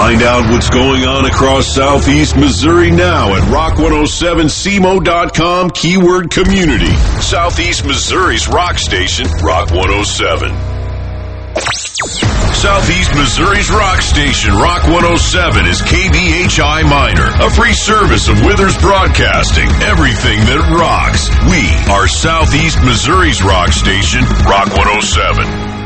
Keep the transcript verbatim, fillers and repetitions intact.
Find out what's going on across Southeast Missouri now at rock one oh seven c m o dot com, keyword community. Southeast Missouri's rock station, Rock one oh seven. Southeast Missouri's rock station, Rock one oh seven, is K B H I Minor, a free service of Withers Broadcasting. Everything that rocks. We are Southeast Missouri's rock station, Rock one oh seven.